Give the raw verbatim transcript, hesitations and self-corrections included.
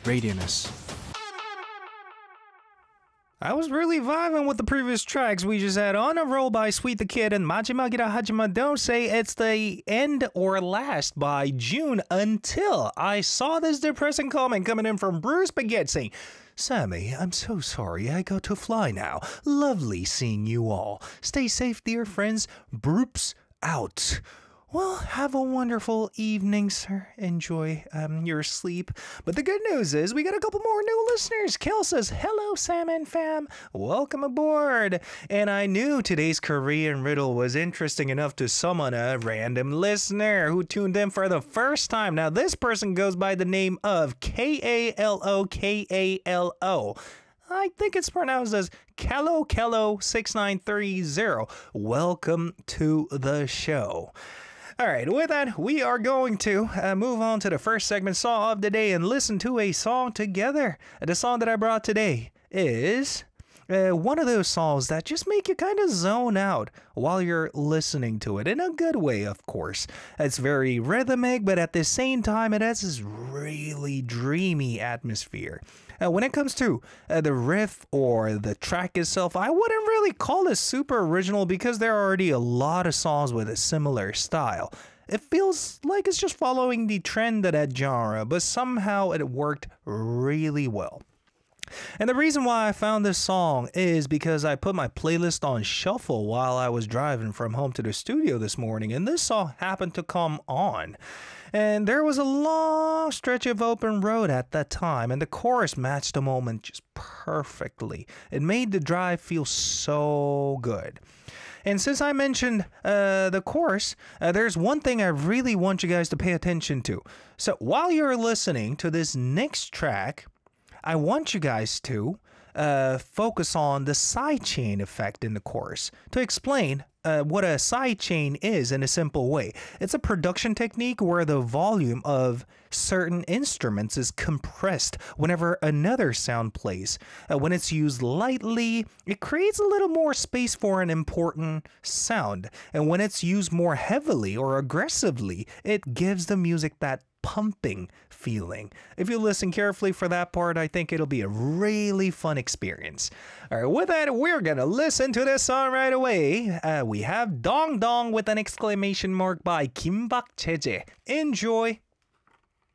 Radianus. I was really vibing with the previous tracks we just had. On a Roll by Sweet the Kid and Majimagira Hajima. Don't say it's the end or last by June until I saw this depressing comment coming in from Bruce Baguette saying, Sammy, I'm so sorry I got to fly now. Lovely seeing you all. Stay safe, dear friends. Broops out. Well, have a wonderful evening, sir. Enjoy um, your sleep. But the good news is we got a couple more new listeners. Kel says, hello, Sam and fam. Welcome aboard. And I knew today's Korean riddle was interesting enough to summon a random listener who tuned in for the first time. Now, this person goes by the name of K A L O K A L O. I think it's pronounced as Kello Kello six nine three zero. Welcome to the show. All right, with that, we are going to uh, move on to the first segment song of the day and listen to a song together. The song that I brought today is uh, one of those songs that just make you kind of zone out while you're listening to it, in a good way, of course. It's very rhythmic, but at the same time, it has this really dreamy atmosphere. Uh, when it comes to uh, the riff or the track itself, I wouldn't really call it super original because there are already a lot of songs with a similar style. It feels like it's just following the trend of that genre, but somehow it worked really well. And the reason why I found this song is because I put my playlist on shuffle while I was driving from home to the studio this morning, and this song happened to come on. And there was a long stretch of open road at that time, and the chorus matched the moment just perfectly. It made the drive feel so good. And since I mentioned uh, the chorus, uh, there's one thing I really want you guys to pay attention to. So while you're listening to this next track, I want you guys to uh, focus on the sidechain effect in the chorus. To explain uh, what a sidechain is in a simple way, it's a production technique where the volume of certain instruments is compressed whenever another sound plays. Uh, when it's used lightly, it creates a little more space for an important sound. And when it's used more heavily or aggressively, it gives the music that pumping feeling. If you listen carefully for that part, I think it'll be a really fun experience. All right, with that, we're gonna listen to this song right away. Uh, we have Dong Dong with an exclamation mark by Kim Bak Cheje. Enjoy.